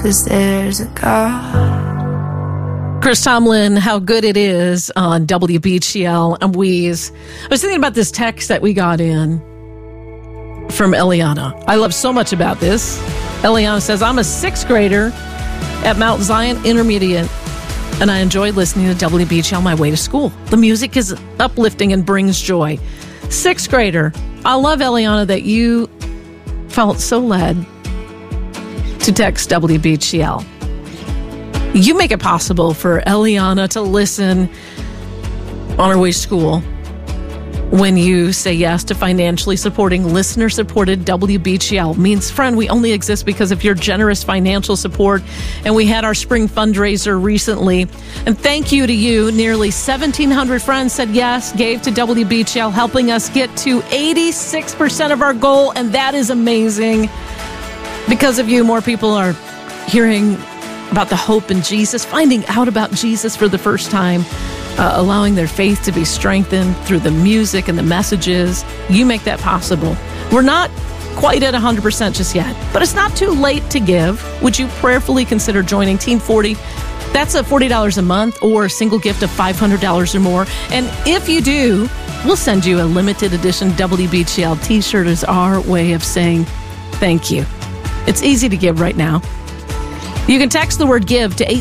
'cause there's a God. Chris Tomlin, How Good It Is on WBGL and Wheeze. I was thinking about this text that we got in from Eliana. I love so much about this. Eliana says, I'm a 6th grader at Mount Zion Intermediate, and I enjoy listening to WBGL on my way to school. The music is uplifting and brings joy. 6th grader. I love, Eliana, that you felt so led to text WBGL. You make it possible for Eliana to listen on her way to school when you say yes to financially supporting listener-supported WBGL. Means, friend, we only exist because of your generous financial support, and we had our spring fundraiser recently. And thank you to you. Nearly 1,700 friends said yes, gave to WBGL, helping us get to 86% of our goal, and that is amazing. Because of you, more people are hearing about the hope in Jesus, finding out about Jesus for the first time, allowing their faith to be strengthened through the music and the messages. You make that possible. We're not quite at 100% just yet, but it's not too late to give. Would you prayerfully consider joining Team 40? That's a $40 a month or a single gift of $500 or more. And if you do, we'll send you a limited edition WBGL t-shirt as our way of saying thank you. It's easy to give right now. You can text the word GIVE to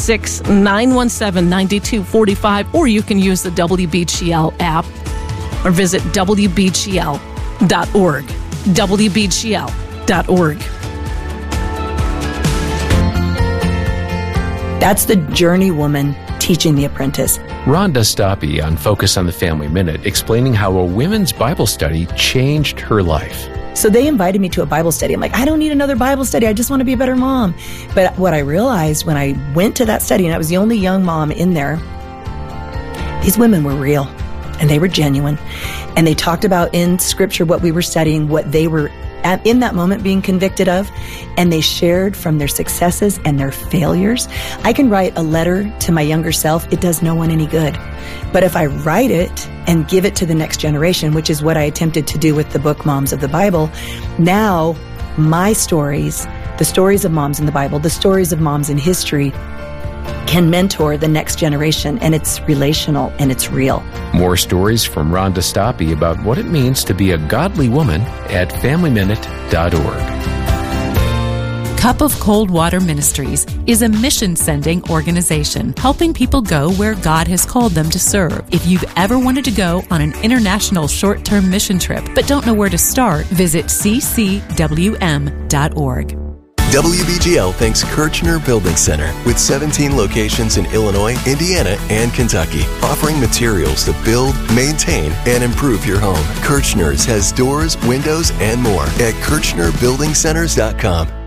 866-917-9245, or you can use the WBGL app or visit WBGL.org. WBGL.org. That's the journey woman teaching the apprentice. Rhonda Stoppe on Focus on the Family Minute, explaining how a women's Bible study changed her life. So they invited me to a Bible study. I'm like, I don't need another Bible study. I just want to be a better mom. But what I realized when I went to that study, and I was the only young mom in there, these women were real and they were genuine. And they talked about in Scripture what we were studying, what they were in that moment being convicted of, and they shared from their successes and their failures. I can write a letter to my younger self. It does no one any good. But if I write it and give it to the next generation, which is what I attempted to do with the book Moms of the Bible, now my stories, the stories of moms in the Bible, the stories of moms in history, can mentor the next generation, and it's relational and it's real. More stories from Rhonda Stoppe about what it means to be a godly woman at FamilyMinute.org. Cup of Cold Water Ministries is a mission-sending organization helping people go where God has called them to serve. If you've ever wanted to go on an international short-term mission trip but don't know where to start, visit ccwm.org. WBGL thanks Kirchner Building Center with 17 locations in Illinois, Indiana, and Kentucky, offering materials to build, maintain, and improve your home. Kirchner's has doors, windows, and more at KirchnerBuildingCenters.com.